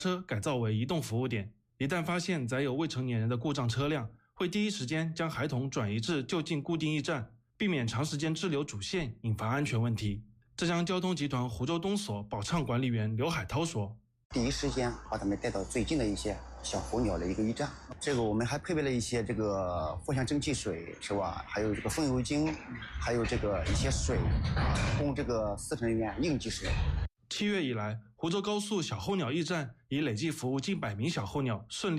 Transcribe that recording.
车改造为移动服务点，一旦发现载有未成年人的故障车辆，会第一时间将孩童转移至就近固定驿站，避免长时间滞留主线引发安全问题。浙江交通集团湖州东所保畅管理员刘海涛说， 第一时间把他们带到最近的一些小候鸟的一个驿站。这个我们还配备了一些这个藿香正气水，是吧？还有这个风油精，还有这个一些水，供这个4成人员应急使用。 7月以来，湖州高速小候鸟驿站已累计服务近100名小候鸟顺利